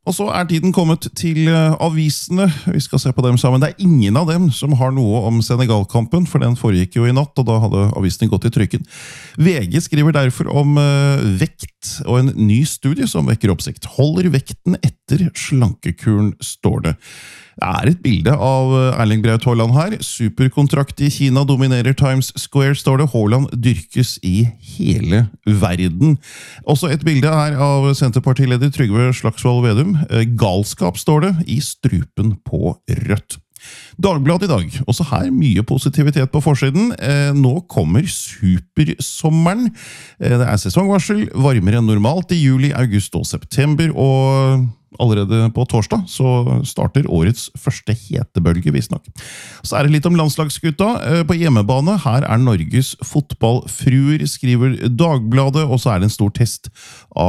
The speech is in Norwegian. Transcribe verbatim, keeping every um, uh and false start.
Og så er tiden kommet til avisene. Vi skal se på dem sammen. Det er ingen av dem som har noe om Senegal-kampen, for den foregikk jo i natt, og da hadde avisene gått i trykken. V G skriver derfor om vekt og en ny studie som vekker oppsikt. Holder vekten etter slankekuren, står det. Det er et bilde av Erling Braut Haaland her. Superkontrakt i Kina dominerer Times Square, står det. Haaland dyrkes i hele verden. Også et bilde her av Senterpartileder Trygve Slagsvold Vedum. Galskap, står det, i strupen på rødt. Dagbladet i dag. Også her mye positivitet på forsiden. Nå kommer supersommeren. Det er sesongvarsel, varmere enn normalt i juli, august og september, og allerede på torsdag så starter årets første hetebølge, visstnok. Så er det litt om landslagsgutta på hjemmebane. Her er Norges fotballfruer, skriver Dagbladet, og så er det en stor test av